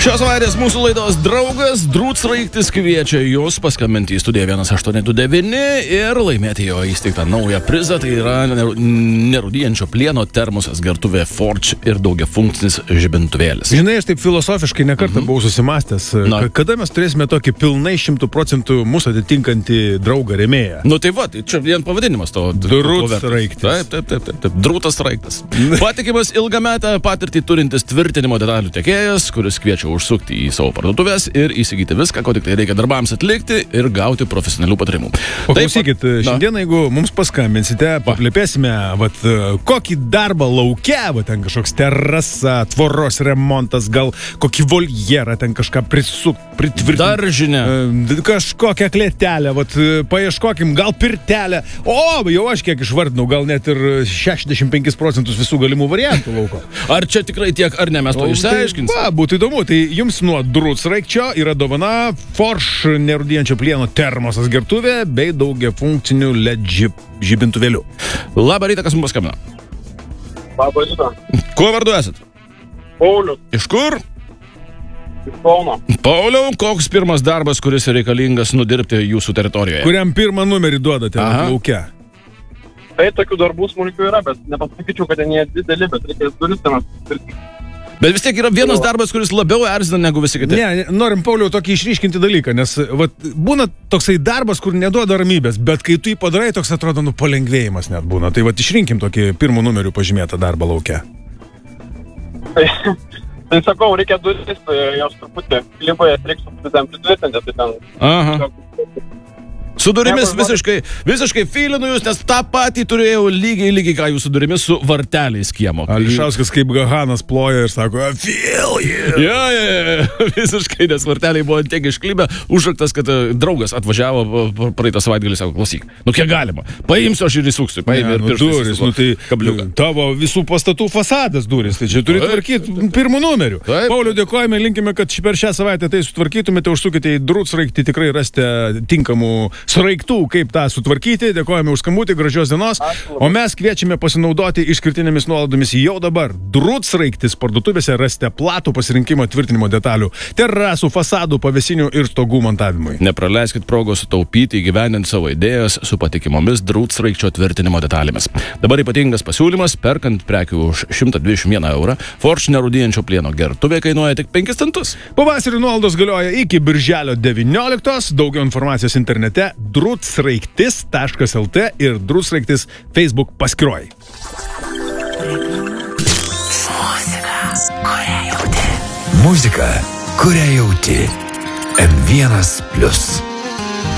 Šios savaitės mūsų laidos draugas Drūtsraigtis kviečia jūs paskambinti į studiją 1829 ir laimėti jo įsteigtą naują prizą. Tai yra nerūdijančio plieno termosas, gertuvė Forge ir daugiafunkcinis žibintuvėlis. Žinai, aš taip filosofiškai nekartą buvau susimastęs, kada mes turėsime tokį pilnai 100% mūsų atitinkantį draugą rėmėją. Nu tai va, tai čia vien pavadinimas to. Drūtsraigtis. Taip. Drūtas raigtas. Patikimas ilgametę patirtį turintis tvirtinimo detalių tiekėjas, kuris kviečia užsukti į savo parduotuvės ir įsigyti viską, ko tik tai reikia darbams atlikti ir gauti profesionalių patarimų. Paklausykit, šiandien, jeigu mums paskambinsite, paplėpėsime, kokį darbą lauke, ten kažkoks terasa, tvoros remontas, gal kokį voljerą, ten kažką pritvirtinti. Daržinę. Kažkokią klėtelę, paieškokim, gal pirtelę. O, jau aš kiek išvardinau, gal net ir 65% visų galimų variantų lauko. Ar čia tikrai tiek, ar ne, mes to išsiaiškinsime? Būtų įdomu, tai jums nuo Drūtsraigčio yra dovana Forge nerūdijančio plieno termosas gertuvė bei daugiafunkcinių LED žibintuvėlių. Labą rytą, kas mums paskambino? Labą rytą. Kuo vardu esat? Paulius. Iš kur? Iš Kauno. Pauliau, koks pirmas darbas, kuris reikalingas nudirbti jūsų teritorijoje? Kuriam pirmą numerį duodate lauke? Tai tokių darbų smulkių yra, bet nepasakyčiau, kad jie dideli, bet reikės duris ten pirkti. Bet vis tiek yra vienas darbas, kuris labiau erzina negu visi kiti. Ne, norim, Pauliau, tokį išryškinti dalyką, nes būna toksai darbas, kur neduoda ramybės, bet kai tu jį padarai, toks atrodo, palengvėjimas net būna. Tai išrinkim tokį pirmų numerių pažymėtą darbą lauke. Tai sakau, reikia duris, jos truputį kliboje reiks ten pritvirtinti, tai ten... Aha. Su durimis visiškai feelinu jūs, nes tą patį turėjau lygiai, ką jūs su durimis su varteliais kiemo. Ališauskas kaip Gahanas ploja ir sako, I feel you. Ja, visiškai, nes varteliai buvo tiek išklibę, užraktas, kad draugas atvažiavo praeitą savaitgalį, sako, klausyk, kiek galima, paimsiu aš ir įsuksiu, paimsiu ir pirštais. Tai tavo visų pastatų fasadas duris, tai čia turi tvarkyti pirmų numerių. Pauliau, dėkojame, linkime, kad per šią savaitę tai sutvarkytumėte, užsukite į Drūtsraigtį, tikrai rasite tinkamų sraigtų, kaip tą sutvarkyti. Dėkojame už skambutį, gražios dienos. O mes kviečiame pasinaudoti išskirtinėmis nuolaidomis jau dabar. Drūtsraigtis parduotuvėse rasite platų pasirinkimą tvirtinimo detalių, terasų, fasadų, pavėsinių ir stogų montavimui. Nepraleiskit progos sutaupyti, įgyvendinti savo idėjas su patikimomis Drūtsraigčio tvirtinimo detalėmis. Dabar ypatingas pasiūlymas, perkant prekių už 121 eurą, Forge nerūdijančio plieno gertuvė kainuoja tik 5 centus. Pavasarį nuolaidos galioja iki birželio 19. Daugiau informacijos internete drūtsraigtis.lt ir Drūtsraigtis Facebook paskyroj. Muzika, kurią jauti. M1+.